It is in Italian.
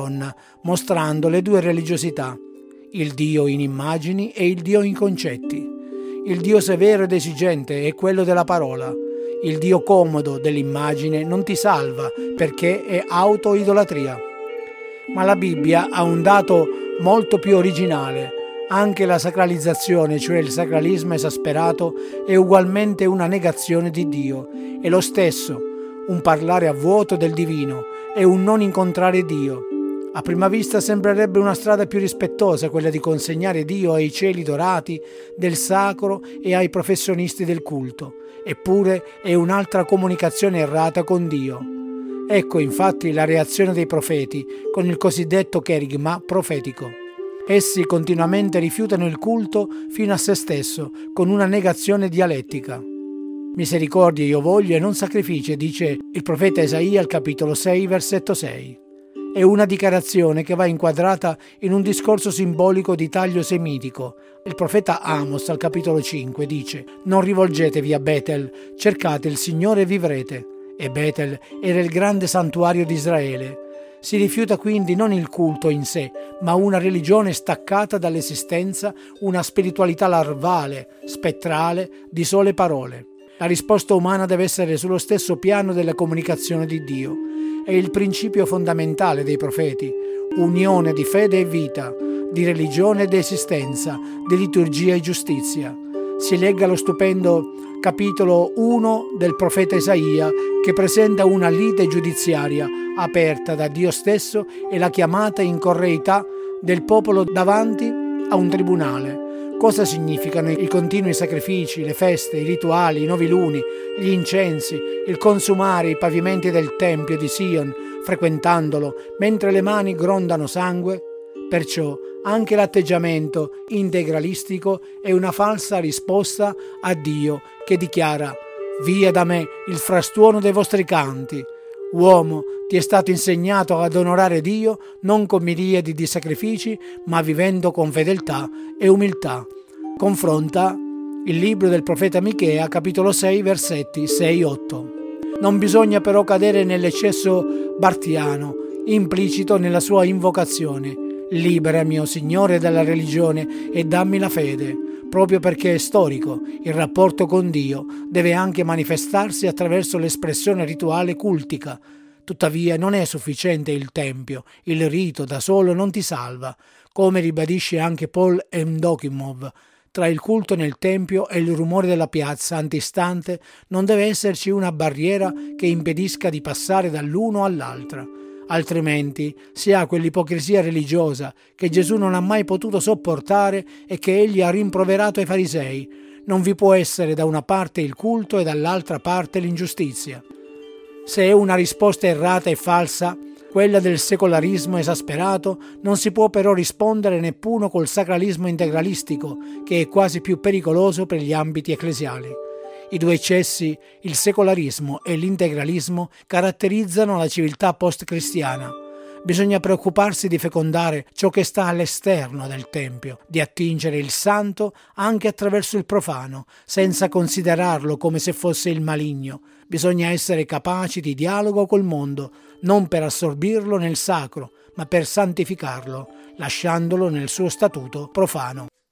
Madonna, mostrando le due religiosità, il Dio in immagini e il Dio in concetti. Il Dio severo ed esigente è quello della parola. Il Dio comodo dell'immagine non ti salva perché è autoidolatria. Ma la Bibbia ha un dato molto più originale. Anche la sacralizzazione, cioè il sacralismo esasperato, è ugualmente una negazione di Dio. È lo stesso, un parlare a vuoto del divino, è un non incontrare Dio. A prima vista sembrerebbe una strada più rispettosa quella di consegnare Dio ai cieli dorati del sacro e ai professionisti del culto. Eppure è un'altra comunicazione errata con Dio. Ecco infatti la reazione dei profeti con il cosiddetto cherigma profetico. Essi continuamente rifiutano il culto fino a se stesso, con una negazione dialettica. Misericordia io voglio e non sacrifici, dice il profeta Isaia al capitolo 6, versetto 6. È una dichiarazione che va inquadrata in un discorso simbolico di taglio semitico. Il profeta Amos al capitolo 5 dice: «Non rivolgetevi a Betel, cercate il Signore e vivrete». E Betel era il grande santuario di Israele. Si rifiuta quindi non il culto in sé, ma una religione staccata dall'esistenza, una spiritualità larvale, spettrale, di sole parole. La risposta umana deve essere sullo stesso piano della comunicazione di Dio. È il principio fondamentale dei profeti, unione di fede e vita, di religione ed esistenza, di liturgia e giustizia. Si legga lo stupendo capitolo 1 del profeta Isaia, che presenta una lite giudiziaria aperta da Dio stesso e la chiamata in correità del popolo davanti a un tribunale. Cosa significano i continui sacrifici, le feste, i rituali, i noviluni, gli incensi, il consumare i pavimenti del Tempio di Sion, frequentandolo, mentre le mani grondano sangue? Perciò anche l'atteggiamento integralistico è una falsa risposta a Dio che dichiara: «Via da me il frastuono dei vostri canti». Uomo, ti è stato insegnato ad onorare Dio non con miriadi di sacrifici, ma vivendo con fedeltà e umiltà. Confronta il libro del profeta Michea, capitolo 6, versetti 6-8. Non bisogna però cadere nell'eccesso bartiano, implicito nella sua invocazione. Liberami, o Signore, dalla religione e dammi la fede. Proprio perché è storico, il rapporto con Dio deve anche manifestarsi attraverso l'espressione rituale cultica. Tuttavia non è sufficiente il tempio, il rito da solo non ti salva, come ribadisce anche Paul Evdokimov. Tra il culto nel tempio e il rumore della piazza antistante non deve esserci una barriera che impedisca di passare dall'uno all'altra. Altrimenti si ha quell'ipocrisia religiosa che Gesù non ha mai potuto sopportare e che egli ha rimproverato ai farisei. Non vi può essere da una parte il culto e dall'altra parte l'ingiustizia. Se è una risposta errata e falsa, quella del secolarismo esasperato, non si può però rispondere neppure col sacralismo integralistico, che è quasi più pericoloso per gli ambiti ecclesiali. I due eccessi, il secolarismo e l'integralismo, caratterizzano la civiltà post-cristiana. Bisogna preoccuparsi di fecondare ciò che sta all'esterno del Tempio, di attingere il santo anche attraverso il profano, senza considerarlo come se fosse il maligno. Bisogna essere capaci di dialogo col mondo, non per assorbirlo nel sacro, ma per santificarlo, lasciandolo nel suo statuto profano.